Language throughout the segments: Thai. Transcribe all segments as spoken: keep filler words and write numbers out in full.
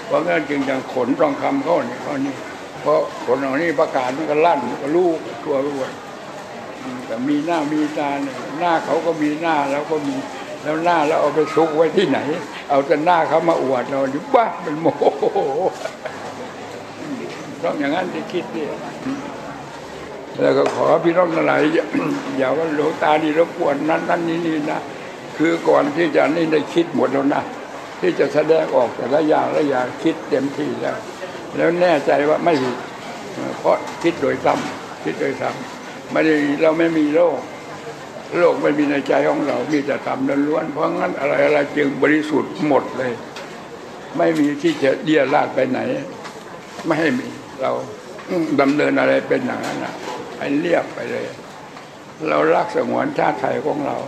เพราะงั้นจึงยังขนทองคำเขาเนี่ยเขานี่เพราะขนเหล่านี้ประกาศมันก็ลั่นมันก็ลูกทั่วไปหมดแต่มีหน้ามีตาเนี่ยหน้าเขาก็มีหน้าแล้วก็มีแล้วหน้าแล้วเอาไปซุกไว้ที่ไหนเอาแต่หน้าเขามาอวดเราดิบ้าเป็นโมโหต้องอย่างนั้นที่คิดดิแล้วก็ขอพี่น้องทั้งหลายอย่าว่าหลวงตานี่รบกวนนั้นนั้นนี่นี่นะคือก่อนที่จะนี่ได้คิดหมดแล้วนะที่จะแสดงออกแต่ละอย่างละอย่างคิดเต็มที่แล้วแล้วแน่ใจว่าไม่ผิดเพราะคิดโดยซ้ำคิดโดยซ้ำไม่ได้เราไม่มีโลกโลกไม่มีในใจของเรามีแต่ธรรมล้วนๆเพราะงั้นอะไรอะไรจึงบริสุทธิ์หมดเลยไม่มีที่จะเดี่ยราดไปไหนไม่ให้มีเราดำเนินอะไรเป็นอย่างนั้นนะให้เรียบไปเลยเรารักสงวนชาติไทยของเรา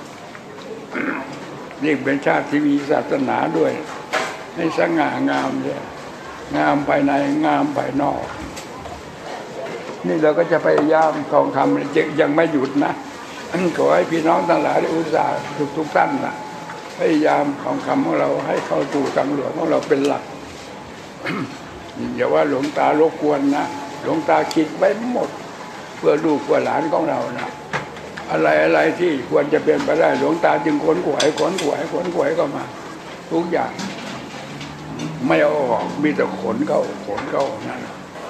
นี่เป็นชาติที่มีศาสนาด้วยให้สง่างามเลยงามภายในงามภายนอกนี่เราก็จะพยายามทองคำยังไม่หยุดนะขอให้พี่น้องทั้งหลายได้อุตส่าห์ทุกทุกท่านนะพยายามทองคำของเราให้เข้าสู่ทางหลวงของเราเป็นหลักอย่าว่าหลวงตารบกวนนะหลวงตาคิดไว้หมดเพื่อลูกเพื่อหลานของเรานะอะไรอะไรที่ควรจะเป็นไปได้หลวงตาจึงขนขวายขนขวายขนขวายก็มาทุกอย่างไม่เอาออกมีแต่ขนเข้าขนเข้านั่น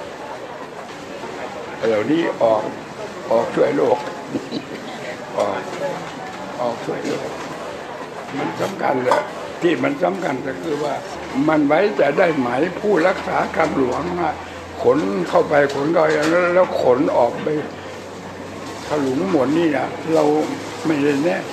เหล่านี้ออกออกช่วยโลกออกออกช่วยโลกมันสำคัญเลยที่มันสำคัญก็คือว่ามันไว้จะได้หมายผู้รักษาคำหลวงขนเข้าไปขนเข้าไปแล้วขนออกไปถลุงหมดนี่นะเราไม่ได้แน่ใจ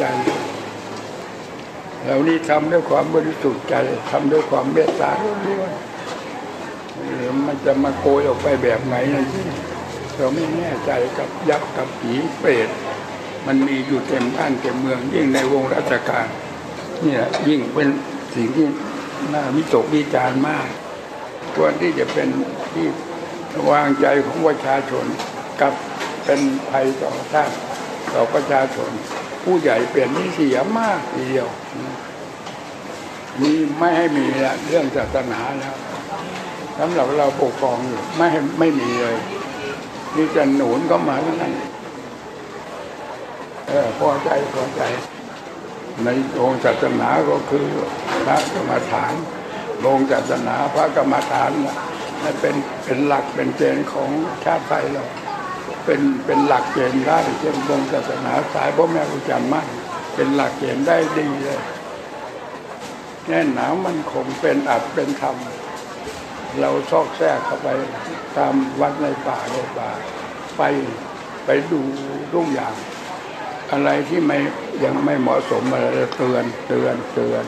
เรานี่ทำด้วยความบริสุทธิ์ใจทำด้วยความเมตตาล้วนๆมันจะมาโกยออกไปแบบไหนนะเราไม่แน่ใจกับยักษ์กับผีเปรตมันมีอยู่เต็มบ้านเต็มเมืองยิ่งในวงราชการนี่แหละยิ่งเป็นสิ่งที่น่าวิตกวิจารณ์มากควรที่จะเป็นที่วางใจของประชาชนกับเป็นภัยต่อชาติต่อประชาชนผู้ใหญ่เปลี่ยนที่เสียมากทีเดียวนี่ไม่ให้มีละเรื่องศาสนาแล้วสำหรับเราปกครองอยู่ไม่ให้ไม่มีเลยนี่จะหนุนก็มาแล้วนั่นเออพอใจพอใจในองค์ศาสนาก็คือพระกรรมฐานองค์ศาสนาพระกรรมฐานนั่นเป็นเป็นหลักเป็นเกณฑ์ของชาติไทยเราเป็นเป็นหลักเกณฑ์ได้เช่นองค์ศาสนาสายพ่อแม่ครูอาจารย์มั่นเป็นหลักเกณฑ์ได้ดีเลยแน่นหนามันคงเป็นอัดเป็นธรรมเราซอกแทรกเข้าไปตามวัดในป่าในป่าไปไปดูทุกอย่างอะไรที่ไม่ยังไม่เหมาะสมอะไรเตือนเตือนเตือน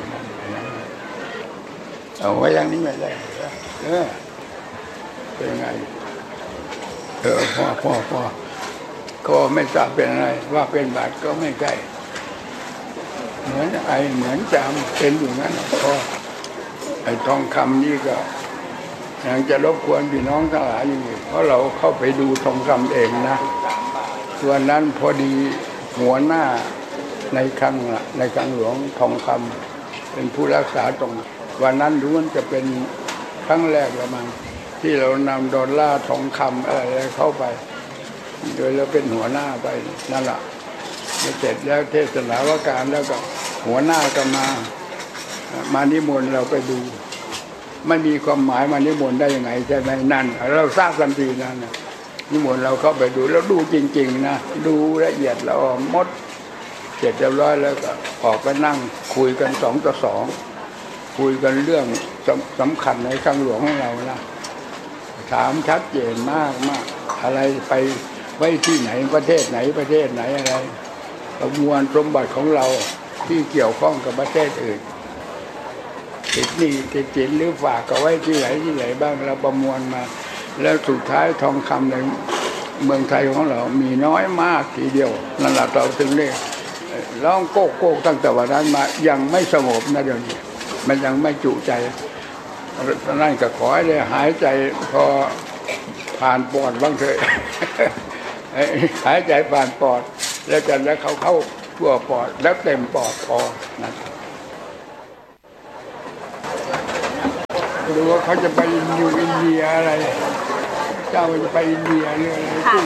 เอาไว้อย่างนี้ไม่ได้เออเป็นไงเออพ่อพ่อพ่อก็ไม่ทราบเป็นอะไรว่าเป็นบาดก็ไม่ใกล้เหมือนไอเหมือนจามเป็นอยู่งั้นก็ไอทองคำนี่ก็ยังจะรบกวนพี่น้องทั้งหลายอยู่เพราะเราเข้าไปดูทองคำเองนะส่วนนั้นพอดีหัวหน้าในคลังในคลังหลวงทองคำเป็นผู้รักษาตรงวันนั้นรู้ว่าจะเป็นครั้งแรกละมั้งที่เรานำดอลลาร์ทองคำอะไรเข้าไปโดยเราเป็นหัวหน้าไปนั่นแหละเสร็จแล้วเทศนาว่าการแล้วก็หัวหน้าก็มามานิมนต์เราไปดูไม่มีความหมายมานิมนต์ได้ยังไงใช่ไหมนั่นเราทราบทันทีนั่นนะนิมนต์เราเข้าไปดูแล้วดูจริงๆนะดูละเอียดแล้วมดเสร็จเรียบร้อยแล้วก็ออกไปนั่งคุยกันสองต่อสองคุยกันเรื่องสำคัญในคลังหลวงของเรานะถามชัดเจนมากมากอะไรไปไว้ที่ไหนประเทศไหนประเทศไหนอะไรประมวลสมบัติของเราที่เกี่ยวข้องกับประเทศอื่นติดหนี้ติดสินหรือฝากเอาไว้ที่ไหนที่ไหนบ้างเราประมวลมาแล้วสุดท้ายทองคำในเมืองไทยของเรามีน้อยมากทีเดียวนั่นแหละเราถึงเรียกร้องโก๊กโก๊กตั้งแต่วันนั้นมายังไม่สงบนะเดี๋ยวนี้มันยังไม่จุใจนั่นก็ขอให้ได้หายใจพอผ่านปอดบ้างเถอะหายใจผ่านปอดแล้วจะแล้วเขาเข้าทั่วปอดแล้วเต็มปอดพอนะหรือว่าเขาจะไปอยู่อินเดียอะไรเจ้าจะไปอินเดียเรื่องอะไรขึ้น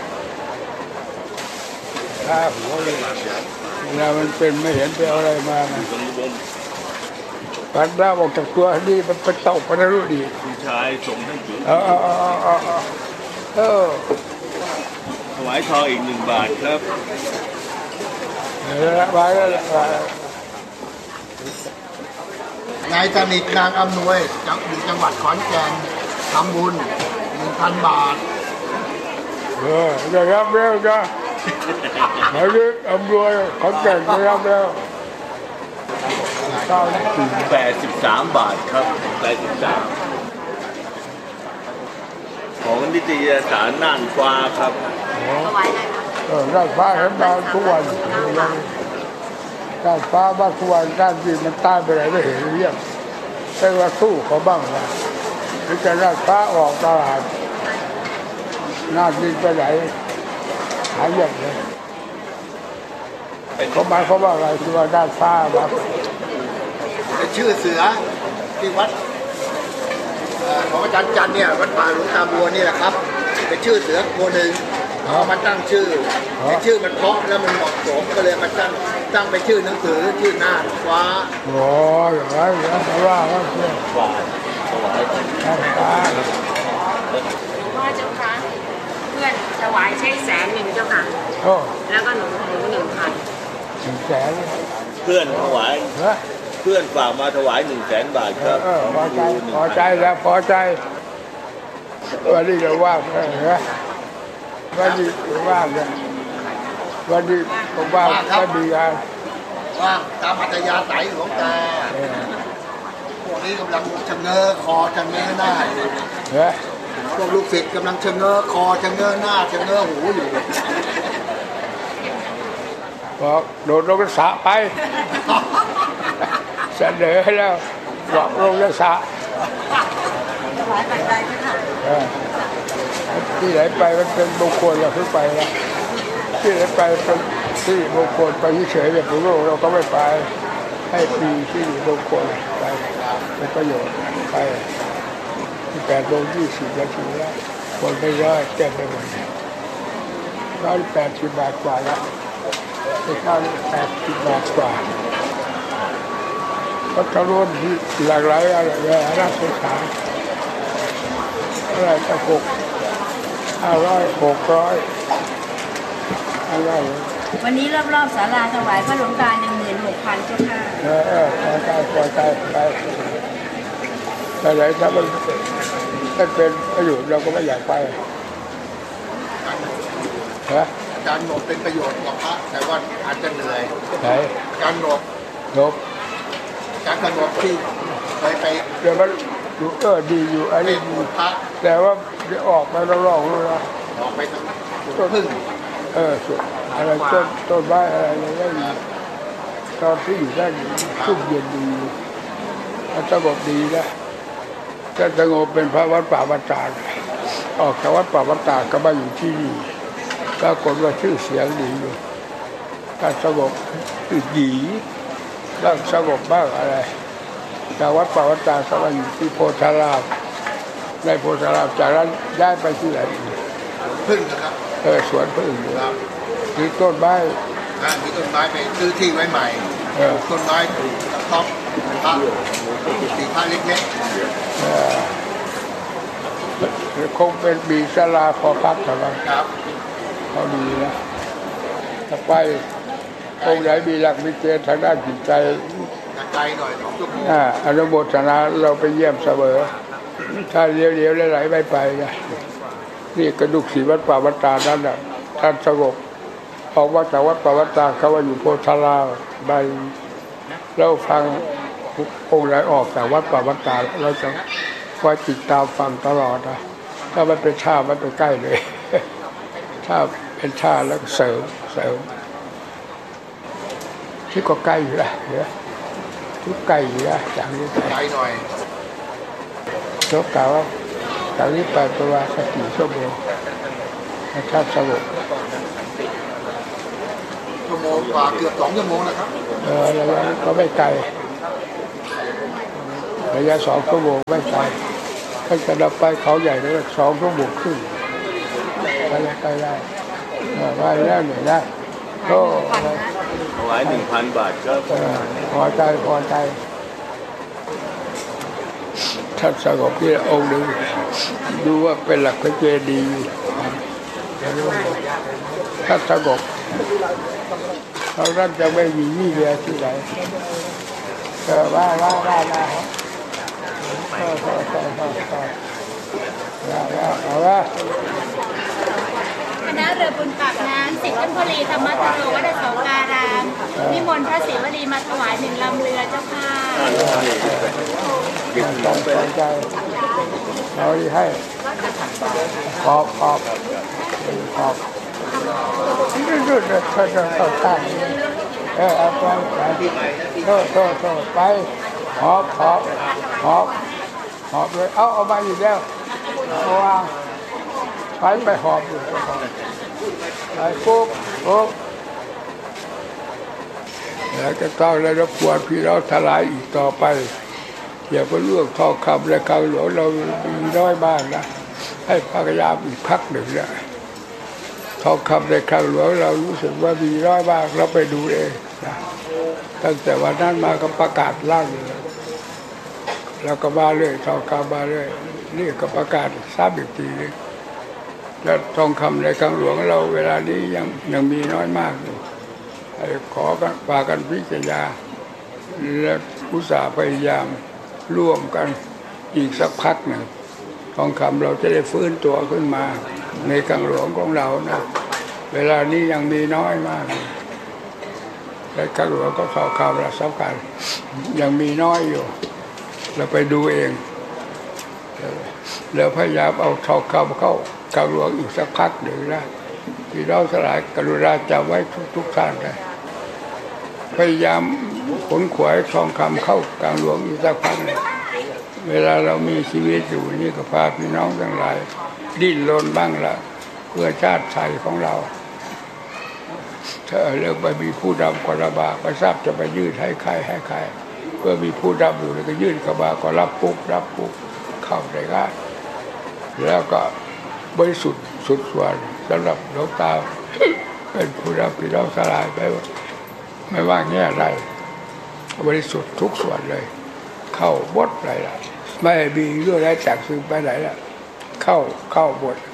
ถ้าหัวเลยเวลามันเป็นไม่เห็นไปเอาอะไรมานะปัดดาวออกจากตัวนี่มันไปตกไปนะรู้ดีคุณชายส่งท่านจุ๋มเออเออเออเออเออถวายทองอีกหนึ่งบาทครับแล้วละไว้แล้วละนายสนิทนางอำนวยจังอยู่จังหวัดขอนแก่นทำบุญหนึ่งพันบาทเออจะรับแล้วจ้ะนายนิดอำนวยขอนแก่นจะรับแล้วแปดสิบสามบาทครับแปดสิบสามของนิตยสารน่านฟ้าครับเออน่านฟ้าเห็นดาวทุกวันน่านฟ้าบ้านทุกวันน่านดินมันตายไปไหนไม่เห็นเรื่องแต่ว่าสู้เขาบ้างนะหรือจะน่านฟ้าออกตลาดน่านดินไปไหนหายากเลยเขาหมายเขาว่าอะไรคือว่าน่านฟ้าบ้างเป็นชื่อเสือที่วัดของอาจารย์จันเนี่ยวัดป่าหลวงตาบัวนี่แหละครับเป็นชื่อเสือตัวหนึ่งเอามาตั้งชื่อเป็นชื่อมันเพราะแล้วมันเหมาะสมก็เลยมาตั้งตั้งเป็นชื่อหนังสือชื่อน่านฟ้าโอ้ยอย่างไรอย่างไรว่าว่าเพื่อนว่าถวายน่านฟ้าพ่อเจ้าค่ะเพื่อนถวายใช้แสนหนึ่งเจ้าค่ะแล้วก็หนูหนูหนึ่งพันหนึ่งแสนเพื่อนถวายเพื่อนฝากมาถวายหนึ่งแสนบาทครับพอใจพอใจแล้วพอใจวันนี้เราว่าเหรอวันนี้ว่าเนี่ยวันนี้ผมว่าก็ดีงานว่าตามอัธยาศัยของตาพวกนี้กำลังชะเง้อคอชะเง้อหน้าพวกลูกศิษย์กำลังชะเง้อคอชะเง้อหน้าชะเง้อหูอยู่บอกโดดลงสระไปเสนอแล้วบอกลงสระที่ไหนไปมันเป็นมงคลเราขึ้นไปแล้วที่ไหนไปเป็นที่มงคลไปเฉยๆแบบโลกเราก็ไม่ไปให้ปีที่มงคลไปเป็นประโยชน์ไปแปดโมงยี่สิบนาทีแล้วคนไม่ย่อยเต็มไปหมดร้อยแปดสิบบาทกว่าแล้วเป็นร้อยแปดสิบบาทกว่าก็ทะลุหลากหลายอะไรน่าสงสารอะไรจะหกห้าร้อยหกร้อยอะไรวันนี้รอบๆศาลาถวายพระหลวงตาหนึ่งหมื่นหกพันเจ้าค่ะเออเออพอใจพอใจไปแต่ไหนถ้ามันถ้าเป็นประโยชน์เราก็ไม่อยากไปฮะการหนบเป็นประโยชน์กับพระแต่ว่าอาจจะเหนื่อยไหนการหนบหนบการขนมที่เคยไปเดี๋ยวมันอยู่เออดีอยู่อันนี้ดีแต่ว่าจะออกมาแล้วร้องเลยนะออกไปทางต้นพึ่งเออสุดอะไรต้นต้นไม้อะไรอะไรได้ตอนที่อยู่ได้ชุ่มเย็นดีมันสงบดีนะถ้าสงบเป็นพระวัดป่าวัดตาออกจากวัดป่าวัดตาก็มาอยู่ที่นี่ปรากฏว่าชื่อเสียงดีอยู่ถ้าสงบคือดีบ้างสงบบ้างอะไรจากวัดป่าวัดตาก็มาอยู่ที่โพธารามในโพธารามจากนั้นย้ายไปที่ไหนพึ่งนะครับเออสวนพึ่งมีต้นไม้มีต้นไม้ไปซื้อที่ไว้ใหม่ต้นไม้ปลูกท็อปพระสีพระเล็กๆคงเป็นบีศาลาพอพักเท่านั้นเขาดีนะถ้าไปองค์ไหนมีหลักมีเกณฑ์ทางด้านจิตใจใจหน่อยอ่าอนุโมทนาเราไปเยี่ยมเสมอถ้าเลี้ยวๆไหลๆไปไปนะนี่กระดูกศรีวัดป่าวัดตานั่นน่ะท่านสงบออกมาจากวัดป่าวัดตาเขาว่าอยู่โพธารามใบเราฟังองค์ไหนออกจากวัดป่าวัดตาเราจะคอยติดตามฟังตลอดนะถ้ามันเป็นชามันไปใกล้เลยถ้าเป็นชาแล้วเสริมเสริมที่ก็ใกล้อยู่ละเหรอทุกไกลอยู่ละจากนี้ไปไกลหน่อยยกกล่าวว่าจากนี้ไปประมาณสักกี่ชั่วโมงถ้าสงบชั่วโมงกว่าเกือบสองชั่วโมงนะครับเออแล้วก็ไม่ไกลระยะสองชั่วโมงไม่ไปถ้าจะดับไปเขาใหญ่เลยสองชั่วโมงครึ่งไปได้ไปได้ไปแล้วเหนื่อยได้ก็ถวายหนึ่งพันบาทก็พอใจพอใจท่านสงบที่องค์หนึ่งดูว่าเป็นหลักพระเจดีย์ท่านสงบเราท่านจะไม่มีวี่แววที่ไหนเออว่าว่าว่าว่าเอาว่าเอาว่าคณะเรือบุญปากน้ำสิทธิ์ต้นพลีธรรมทโรวัดสองการามนิมนต์พระศรีวลีมาถวายหนึ่งลำเรือเจ้าค่ะเก็บของไปใจเราดีให้ขอบขอบขอบดูดูดูเธอจะเข้าข้างเออเอาไปโทษโทษโทษไปหอบหอบหอบหอบเลยเอาเอามาอยู่แล้วเอาวางไปไปหอบอยู่ไปปุ๊บปุ๊บแล้วจะต้องแล้วรบกวนพี่เราทลายอีกต่อไปอย่าไปเลือกทองคำและคำหลวงเรามีน้อยบ้างนะให้พยายามอีกพักหนึ่งนะทองคำในคำหลวงเรารู้สึกว่ามีน้อยบ้างเราไปดูเองนะตั้งแต่วันนั้นมาก็ประกาศล่างแล้วก็มาเรื่อยทองคำมาเรื่อยนี่ก็ประกาศซ้ำอีกทีนึงแล้วทองคำในคำหลวงเราเวลานี้ยังยังมีน้อยมากอยู่ขอกันพากันพิจารณาและอุตส่าห์พยายามร่วมกันอีกสักพักหนึ่งทองคำเราจะได้ฟื้นตัวขึ้นมาในคำหลวงของเรานะเวลานี้ยังมีน้อยมากและคำหลวงก็ทองคำเราสำคัญยังมีน้อยอยู่เราไปดูเองแล้วพยายามเอาทองคำเข้าคำหลวงอีกสักพักหนึ่งนะพี่น้องสลายกรุณาจำไว้ทุกๆท่านเลยพยายามขนขวายทองคำเข้ากลางหลวงอีกสักพักหนึ่งเวลาเรามีชีวิตอยู่นี่ก็พาพี่น้องทั้งหลายดิ้นรนบ้างละเพื่อชาติไทยของเราถ้าเรื่องไปมีผู้ดำกระบาก็ทราบจะไปยื่นให้ใครให้ใครเพื่อมีผู้ดำอยู่ก็ยื่นกระบาก็รับปุ๊บรับปุ๊บเข้าได้ง่ายแล้วก็บริสุทธิ์สุดส่วนสำหรับหลวงตาเป็นผู้รับพี่น้องสลายไปไม่ว่าแง่ไรบริสุทธิ์ทุกส่วนเลยเข้าบทอะไรล่ะไม่มีเรื่องอะไรแตกซึมไปไหนล่ะเข้าเข้าบท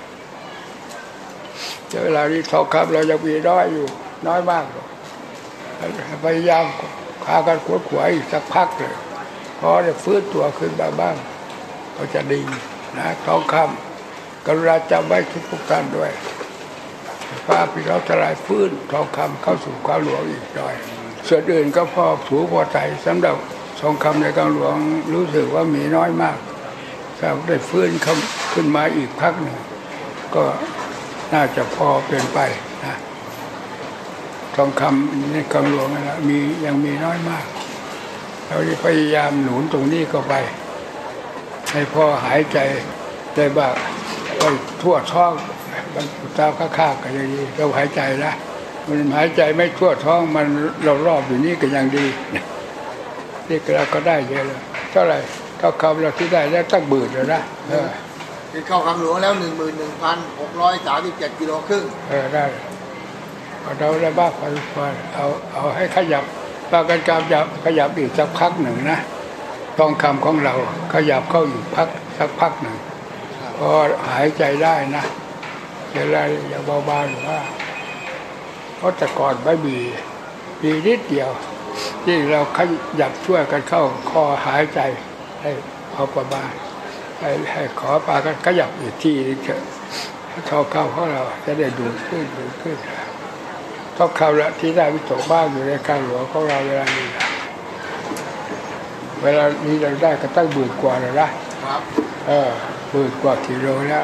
เวลานี้ทองคำเรายังมีน้อยอยู่น้อยมากพยายามพากันขวนขวายอีกสักพักเลยพอจะฟื้นตัวขึ้นมาบ้างก็จะดีนะทองคำกรุณาจำไว้ทุกๆท่านด้วยพาพี่น้องทลายฟื้นทองคำเข้าสู่ความหลวงอีกหน่อยส่วนอื่นก็พอถูพอใจสำหรับทองคำในกลางหลวงรู้สึกว่ามีน้อยมากถ้าได้ฟื้นขึ้นมาอีกพักหนึ่งก็น่าจะพอเป็นไปนะทองคำในกลางหลวงนะมียังมีน้อยมากเราพยายามหนุนตรงนี้ก็ไปให้พอหายใจได้บ้างไปทั่วท้องมันตาข้าๆกันอย่างนี้เราหายใจนะมันหายใจไม่ทั่วท้องมันเรารอบอยู่นี่ก็ยังดีนี่เราก็ได้เยอะเลยเท่าไหร่เท่าคำเราที่ได้แล้วตั้งบื่นแล้วนะเออที่เข้าคำหลวงแล้วหนึ่งหมื่นหนึ่งพันหกร้อยสามสิบเจ็ดกิโลครึ่งเออได้เอาเราได้บ้างไปเอาเอาให้ขยับปากันกามยับขยับอีกสักพักหนึ่งนะทองคำของเราขยับเข้าอยู่พักสักพักหนึ่งพอหายใจได้นะเดี๋ยวอะไรอย่าเบาๆหรือว่าเพราะแต่ก่อนไม่มีมีนิดเดียวที่เราขยับช่วยกันเข้าคอหายใจให้เอาประมาณให้ให้ขอปากันขยับอีกทีนึงเถอะทองคำของเราจะได้ดูดขึ้นดูดขึ้นทองคำละที่ได้วิตกบ้างอยู่ในกลางหลวงของเราเวลานี้นะเวลานี้เราได้ก็ตั้งหมื่นกว่าแล้วนะครับเออหมื่นกว่ากิโลแล้ว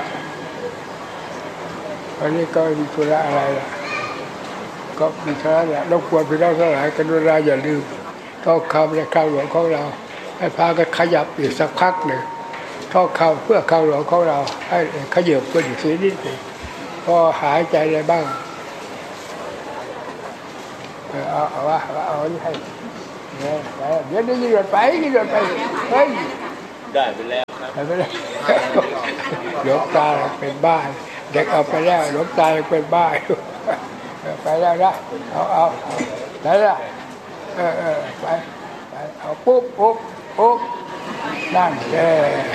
วันนี้ก็มีธุระอะไรล่ะก็มีธุระแหละรบกวนพี่น้องทั้งหลายกรุณาอย่าลืมทองคำในกลางหลวงของเราให้พากันขยับอีกสักพักหนึ่งทองคำเพื่อกลางหลวงของเราให้ขยับไปอีกทีนิดหนึ่งพอหายใจอะไรบ้างเอาเอาว่าเอาให้เดี๋ยวเดี๋ยวยืดไปยืดไปเฮ้ยได้ไปแล้วครับไปแล้วหลวงตาเป็นบ้าเด็กเอาไปแล้วหลวงตาเป็นบ้าไปแล้วนะเอาเอาได้ละเออเออไปไปเอาปุ๊บปุ๊บปุ๊บนั่นแก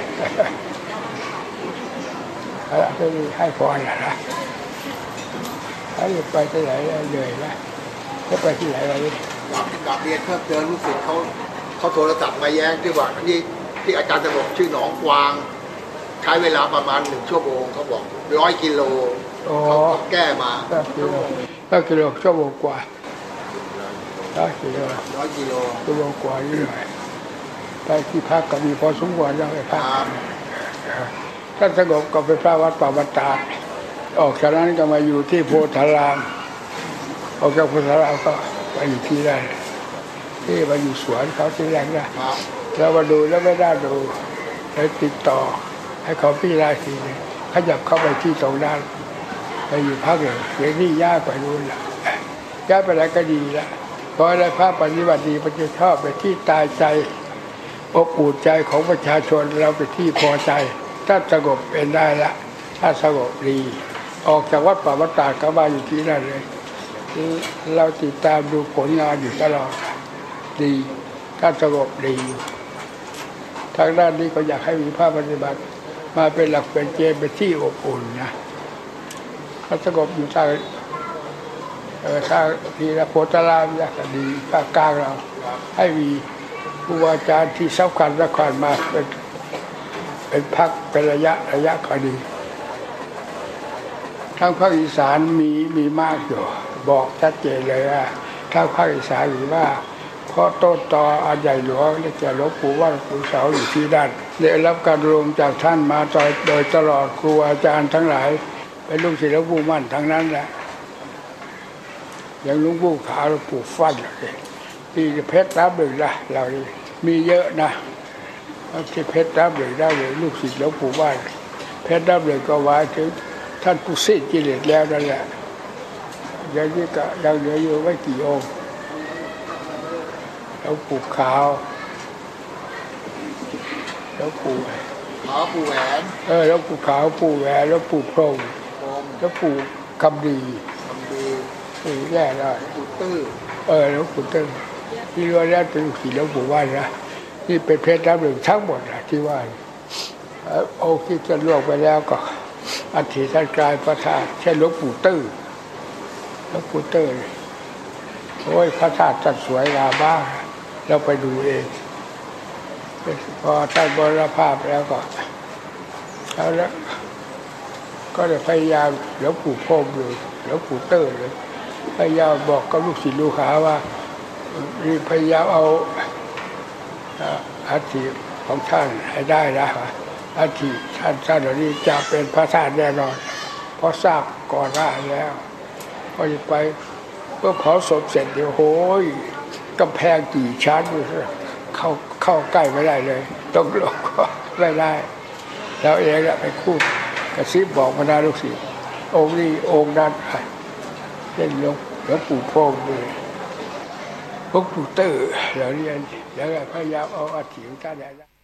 อะไรก็ให้พรนะถ้าอยู่ไปที่ไหนเลยนะก็ไปที่ไหนอะไรกลับเรียนเพิ่มเติมรู้สึกเขาเขาโทรศัพท์มาแย้งที่ว่าที่ที่อาจารย์จะบอกชื่อหนองกวางใช้เวลาประมาณหนึ่งชั่วโมงเขาบอกร้อยกิโลเขาแก้มาร้อยกิโลร้อยกิโลชั่วโมงกว่าร้อยกิโลร้อยกิโลชั่วโมงกว่านี่หน่อยไปที่พักก็มีพอสมควรแล้วไปพักท่านสงบก็ไปพระวัดป่าวัดตาออกจากนั้นก็มาอยู่ที่โพธารามออกจากโพธารามก็ไปอยู่ที่นั่นที่มาอยู่สวนเขาที่แรกนะแล้วมาดูแล้วไม่ได้ดูเลยติดต่อให้เขาพี่ราศีขยับเข้าไปที่ตรงนั้นไปอยู่พักหนึ่งเดี๋ยวนี้ย้ายไปนู่นละย้ายไปแล้วก็ดีละเพราะอะไรพระปฏิบัติดีมันจะชอบไปที่ตายใจอบอุ่นใจของประชาชนเราไปที่พอใจถ้าสงบเป็นได้ละถ้าสงบดีออกจากวัดป่าวัดตาดก็มาอยู่ที่นั่นเลยเราติดตามดูผลงานอยู่ตลอดดีถ้าสงบดีทางด้านนี้ก็อยากให้มีภาพปฏิบัติมาเป็นหลักเป็นเกณฑ์เป็นที่อบอุ่นนะถ้าสงบอยู่ทางเออทางที่ละโพธารามอยากดีภาคกลางเราให้มีครูอาจารย์ที่สำคัญสำคัญมาเป็นเป็นพักเป็นระยะระยะก็ดีทางภาคอีสานมีมีมากอยู่บอกชัดเจนเลยว่าทางภาคอีสานหรือว่าเพราะต้นตออาใหญ่หลวงได้แก่หลวงปู่ว่านปู่เสาอยู่ที่ด้านได้รับการรวมจากท่านมาโดยตลอดครูอาจารย์ทั้งหลายเป็นลูกศิษย์หลวงปู่มั่นทั้งนั้นแหละอย่างหลวงปู่ขาวหลวงปู่ฟั่นเลยที่เพชรรับหนึ่งละเรามีเยอะนะที่เพชรรับหนึ่งได้เลยลูกศิษย์หลวงปู่ว่านเพชรรับหนึ่งก็ว่าถึงท่านผู้สิ้นกิเลสแล้วนั่นแหละอย่างนี้ก็ยังเหลืออยู่ไม่กี่องค์แล้วปู่ขาวแล้วปู่ขาวปู่แหวนเออแล้วปู่ขาวปู่แหวนแล้วปู่พรหมแล้วปู่คำดีคำดีปู่แย่ได้ปู่ตื้อเออแล้วปู่ตื้อที่ว่าแล้วเป็นสีแล้วปู่ว่านะนี่เป็นเพชรน้ำหนึ่งทั้งหมดนะที่ว่าโอ้ที่จะล่วงไปแล้วก็อัฐิท่านกลายพระธาตุใช่หลวงปู่ตื้อหลวงปู่ตื้อโอ้ยพระธาตุจัดสวยงามมากเราไปดูเองพอท่านบรภาพแล้วก็แล้วก็เลยพยายามหลวงปู่พรหมเลยหลวงปู่ตื้อเลยพยายามบอกกับลูกศิษย์ลูกหาว่ารีบพยายามเอาอัฐิของท่านให้ได้นะอัฐิท่านท่านเหล่านี้จะเป็นพระธาตุแน่นอนเพราะทราบก่อนหน้าแล้วพอไปเมื่อเผาศพเสร็จเดี๋ยวโอ้ยกำแพงกี่ชั้นเข้าเข้าใกล้ไม่ได้เลยต้องหลบก็ไม่ได้แล้วเองอะไปคู่กระซิบบอกบรรดาลูกศิษย์องค์นี้องค์นั้นเล่นหลวงหลวงปู่พรหมเลยหลวงปู่ตื้อแล้วเรียนแล้วพยายามเอาอัฐิของท่านได้